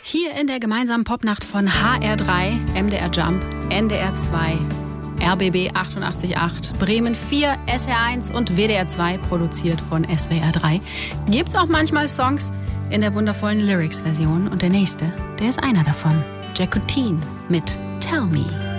Hier in der gemeinsamen Popnacht von HR3, MDR Jump, NDR 2, RBB 88.8, Bremen 4, SR1 und WDR 2, produziert von SWR 3, gibt's auch manchmal Songs in der wundervollen Lyrics-Version. Und der nächste, der ist einer davon. Jacqueline mit Tell Me.